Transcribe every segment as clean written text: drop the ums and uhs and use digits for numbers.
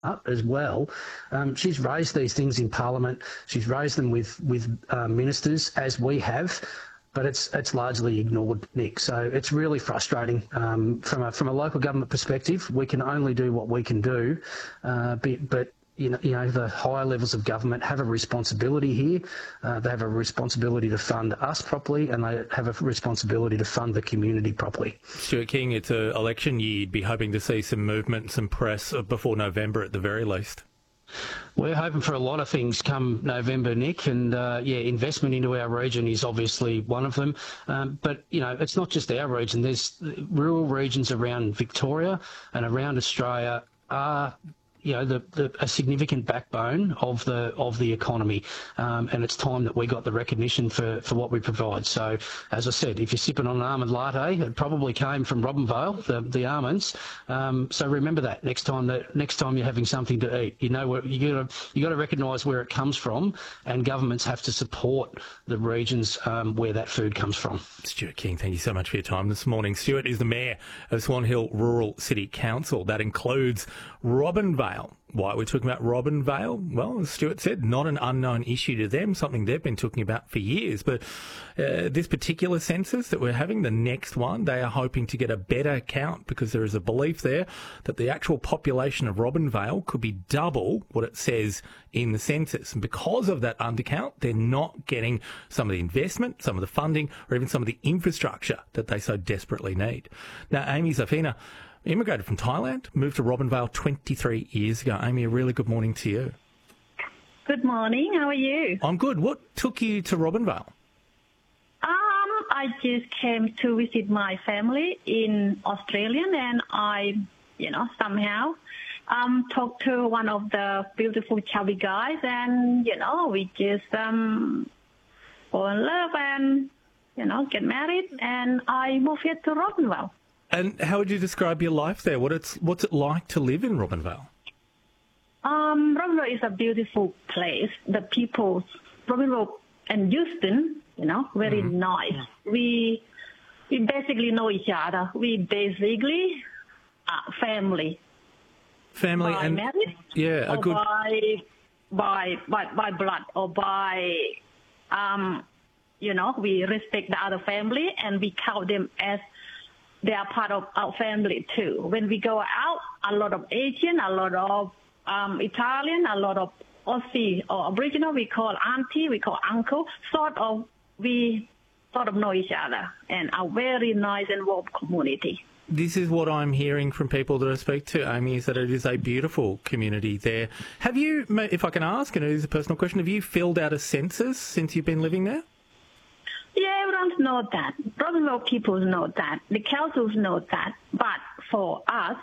up as well. She's raised these things in Parliament. She's raised them with ministers, as we have, but it's largely ignored, Nick. So it's really frustrating. From a local government perspective, we can only do what we can do, but you know, the higher levels of government have a responsibility here. They have a responsibility to fund us properly, and they have a responsibility to fund the community properly. Stuart King, it's an election year. You'd be hoping to see some movement, some press before November at the very least. We're hoping for a lot of things come November, Nick, and investment into our region is obviously one of them. But, you know, it's not just our region. There's rural regions around Victoria and around Australia are, you know, a significant backbone of the economy, and it's time that we got the recognition for what we provide. So, as I said, if you're sipping on an almond latte, it probably came from Robinvale, the almonds. So remember that next time you're having something to eat, you know what you got to recognise where it comes from, and governments have to support the regions where that food comes from. Stuart King, thank you so much for your time this morning. Stuart is the Mayor of Swan Hill Rural City Council. That includes Robinvale. Why are we talking about Robinvale? Well, as Stuart said, not an unknown issue to them, something they've been talking about for years. But this particular census that we're having, the next one, they are hoping to get a better count because there is a belief there that the actual population of Robinvale could be double what it says in the census. And because of that undercount, they're not getting some of the investment, some of the funding, or even some of the infrastructure that they so desperately need. Now, Amy Zafina immigrated from Thailand, moved to Robinvale 23 years ago. Amy, a really good morning to you. Good morning. How are you? I'm good. What took you to Robinvale? I just came to visit my family in Australia, and I, somehow talked to one of the beautiful chubby guys, and, we just fall in love and, get married, and I moved here to Robinvale. And how would you describe your life there? What's it like to live in Robinvale? Robinvale is a beautiful place. The people, Robinvale and Houston, very nice. We basically know each other. We basically family. Family by and marriage, yeah, a good by blood or by we respect the other family and we count them as they are part of our family too. When we go out, a lot of Asian, a lot of Italian, a lot of Aussie or Aboriginal, we call auntie, we call uncle, we sort of know each other and are very nice and warm community. This is what I'm hearing from people that I speak to, Amy, is that it is a beautiful community there. Have you, if I can ask, and it is a personal question, have you filled out a census since you've been living there? Yeah, everyone knows that. Robinvale people know that. The councils know that. But for us,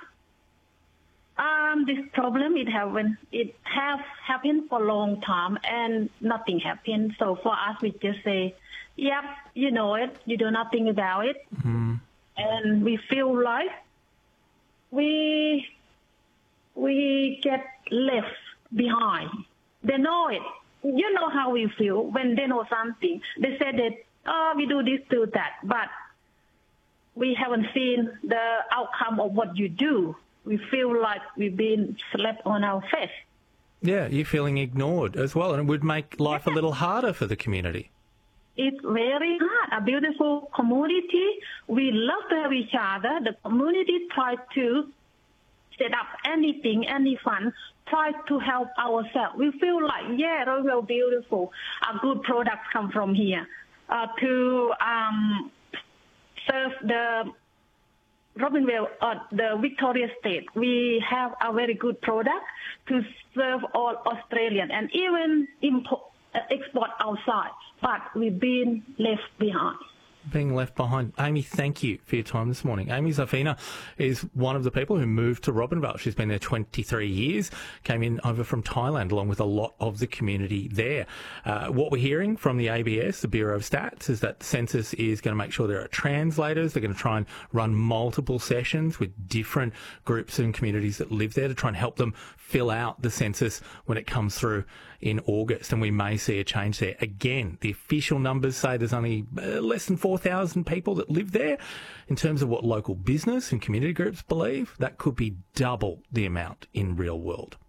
this problem, it has happened for a long time and nothing happened. So for us, we just say, yep, you know it. You do nothing about it. Mm-hmm. And we feel like we get left behind. They know it. You know how we feel when they know something. They say that, we do this, do that, but we haven't seen the outcome of what you do. We feel like we've been slapped on our face. Yeah, you're feeling ignored as well, and it would make life a little harder for the community. It's very hard. A beautiful community. We love to have each other. The community tries to set up anything, any fund, try to help ourselves. We feel like, yeah, we're beautiful. A good products come from here. To serve the Robinvale, the Victoria State, we have a very good product to serve all Australian and even export outside. But we've been left behind. Being left behind. Amy, thank you for your time this morning. Amy Zafina is one of the people who moved to Robinvale. She's been there 23 years, came in over from Thailand along with a lot of the community there. What we're hearing from the ABS, the Bureau of Stats, is that the census is going to make sure there are translators. They're going to try and run multiple sessions with different groups and communities that live there to try and help them fill out the census when it comes through in August, and we may see a change there. Again, the official numbers say there's only less than 4,000 people that live there. In terms of what local business and community groups believe, that could be double the amount in real world.